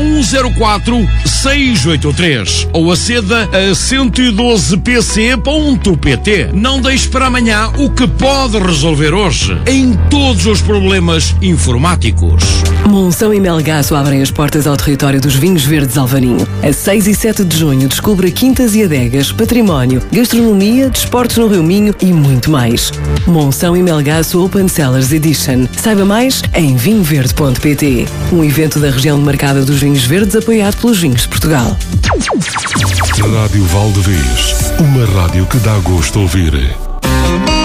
104 683 ou aceda a 112pc.pt. Não deixe para amanhã o que pode resolver hoje em todos os problemas informáticos. Monção e Melgaço abrem as portas ao território dos vinhos verdes Alvarinho. A 6 e 7 de junho descubra quintas e adegas, património, gastronomia, desportos no Rio Minho e muito mais. Monção e Melgaço Open Cellars Edition. Saiba mais em vinhoverde.pt. Um evento da região demarcada dos vinhos verdes apoiado pelos Vinhos de Portugal. Rádio Valdevez, uma rádio que dá gosto de ouvir.